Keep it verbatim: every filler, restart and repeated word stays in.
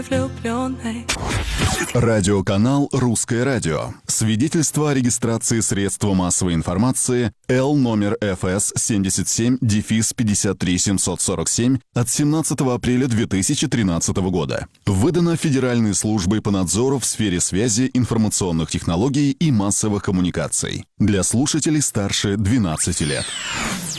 влюбленной. Радиоканал «Русское радио». Свидетельство о регистрации средства массовой информации Л номер эф эс семьдесят семь пятьдесят три семьсот сорок семь от семнадцатого апреля две тысячи тринадцатого года. Выдано Федеральной службой по надзору в сфере связи, информационных технологий и массовых коммуникаций. Для слушателей старше двенадцати лет.